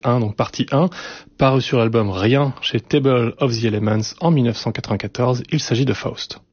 1, donc partie 1, paru sur l'album Rien chez Table of the Elements en 1994. Il s'agit de Faust.